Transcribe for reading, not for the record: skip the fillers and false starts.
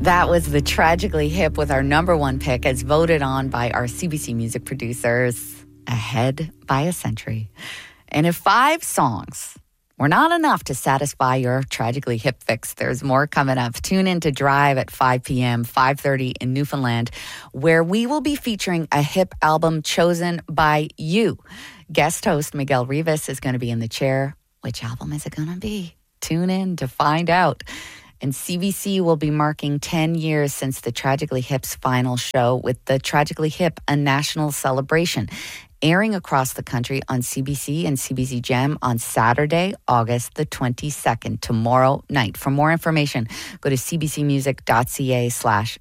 That was the Tragically Hip with our number one pick as voted on by our CBC music producers, ahead by a century. And if 5 songs were not enough to satisfy your Tragically Hip fix, there's more coming up. Tune in to Drive at 5 p.m., 5:30 in Newfoundland, where we will be featuring a hip album chosen by you. Guest host Miguel Rivas is going to be in the chair. Which album is it going to be? Tune in to find out. And CBC will be marking 10 years since the Tragically Hip's final show with the Tragically Hip, a national celebration, airing across the country on CBC and CBC Gem on Saturday, August the 22nd, tomorrow night. For more information, go to cbcmusic.ca/